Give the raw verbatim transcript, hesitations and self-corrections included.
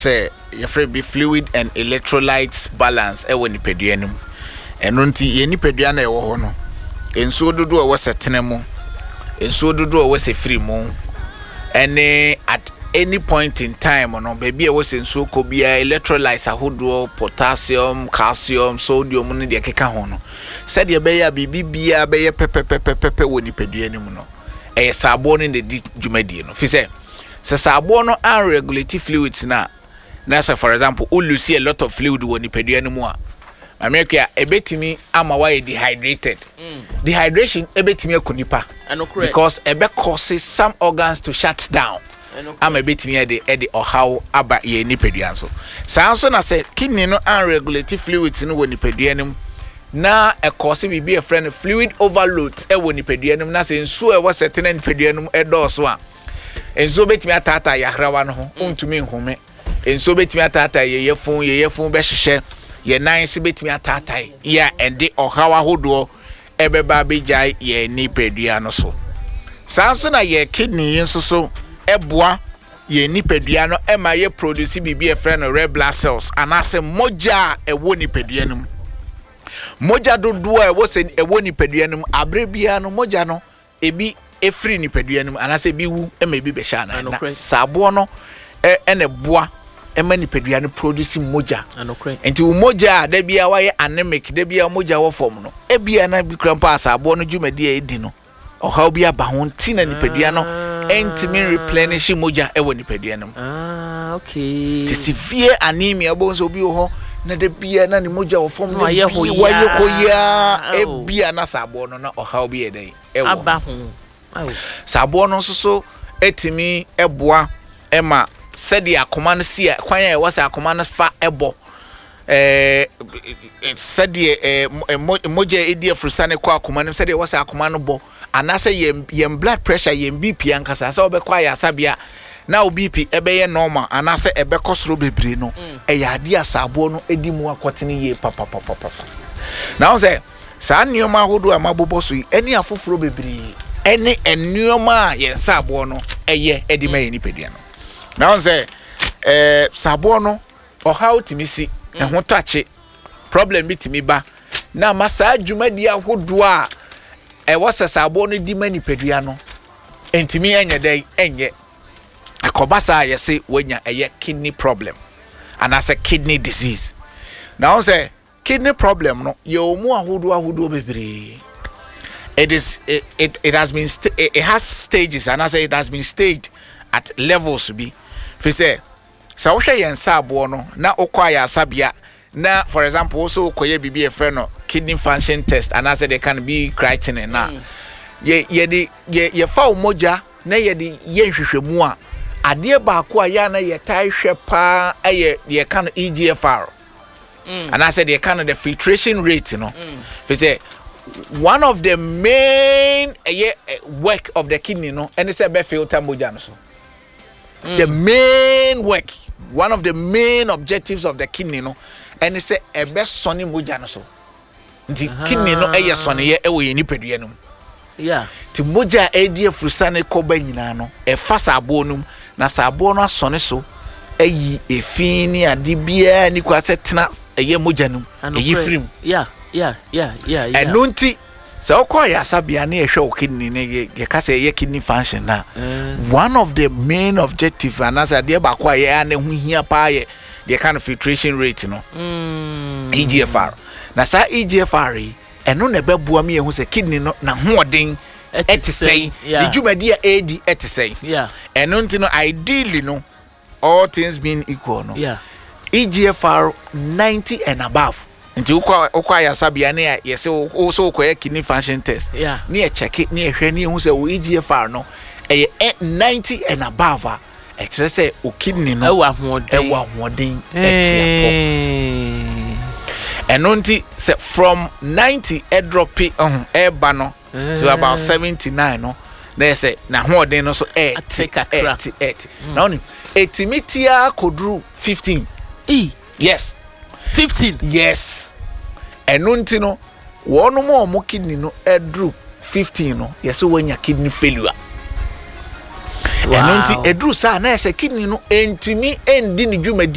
say your be fluid and electrolytes balance e woni pedua nim eno nti ye ni pedua na e wo ho no enso dodo e wo setene mu enso dodo e wo se free mu any at any point in time no baby e wo se enso ko bia electrolytes ahodo potassium calcium sodium ne de keka ho no said ye be ya bibi bia be ye pepepepepe woni pedua nim no e sabo ne de djumadi no fi say se sabo no unregulated fluids na na say for example you lose a lot of fluid woni pedua nim a America ebetimi ama why dehydrated. Mm. Dehydration ebetimi akonipa. Because ebe causes some organs to shut down. Ama ebetimi e de e de or how aba ye nipadua so. Sanso na say kidney no unregulated fluids no woni padua nim na e cause bi be a friend fluid overload e woni padua nim na say nso e wo setene nipadua nim e do so a. Enso betimi atata yahrawa no ho ontumi nhome. Enso betimi atata ye yefun ye yefun be hihye ye nice betimi atatai ya ende ohawa hodo ebeba bejai ye ni pedua no so sanso na ye kidney yenso so eboa ye ni pedua no ema ye produce bibi e friend red blood cells anase moja e wo ni pedua no moja dodo e wo se e wo ni pedua no abrebia no moja no ebi e free ni pedua no anase bi wu ema bi be sha na sabo no e ene boa emani pedua no produce moja anokre enti moja da bia wa ye anemic da bia moja wo form no e bia na bi krampa asabo no djumadi e di no o ha bia ba ho ntina ni pedua no entimi replenish moja e wo ni pedua no ah okay the severe anemia bo so bi ho na da bia na ni moja wo form no wa ye ho ya e bia na sabo no na o ha bia e dai e wo aba ho sabo no so so etimi eboa ema said the command see kwan was a command fa ebo eh said the moja edia frusane kwa command said was a command bo anase yem blood pressure yem B P ankasa so be kwa ya sabia na B P ebe ye normal anase ebe kosoro bebre no e ya ade asabo no edi mu akotene ye papa papa papa now say sa nioma hodo amabobo so eni afoforo bebre eni enioma ye sabo no eye edi ma ye ni pedua no now say eh sabo no or how timisi e ho tache problem bitimi ba na masa adwumadi ahodo a e wose sabo no di mani pedua no entimi enye dai enye akobasa yese wanya eye kidney problem and as a kidney disease now say kidney problem no ye omu ahodo ahodo bebre it is it, it, it has been it, it has stages and as it has been staged at levels be fi say sa wo hwe yen sabo no na okwa ya sabia na for example also koye bibi e friend no kidney function test and as they can be creatinine na mm. ye ye di ye ye fa moja na ye di ye hwehwemu a ade ba ko ya na ye tai hwe pa ye ye kan E G F R mm. and I said they can the filtration rate no mm. fi say one of the main uh, work of the kidney no and say be filter moja no so Mm. the main work one of the main objectives of the kidney no and it's a ebe soni moja no so the uh-huh. kidney no eye soni ye e wo ye ni pedua no yeah ti moja e die frusane koba nyina no e fa sabo no na sabo no asoni so eyi efini ade bia ni kwa setena eye moja no eyi frim yeah yeah yeah yeah yeah enunti so kwa ya sabia na ehwe o kidney ne ye kasa ye kidney function na uh, one of the main objective anasa de ba kwa ye na hu hia pa ye the kind of filtration rate no mm. E G F R na sa E G F R eno na bebua me hu se kidney no na hoden etisei the jumadi A D etisei yeah eno nti no ideally no all things being equal no yeah E G F R ninety and above nti ukwa ukwa ya sabia ne yese o so koye kidney function test yeah ne e check ne e hwe ne hu se o E G F R no e ninety and above e kire se o kidney no e wa hoden e wa hoden e eno nti se from ninety e drop e uh, e ba no to about seventy-nine no na say na hoden no so e eighty eighty na oni etimitia kodru fifteen e yes fifteen yes eno nti no wono mo mo kidney no edru fifteen no yes wanya kidney failure eno nti edru sa na say kidney no entimi endi ni dwuma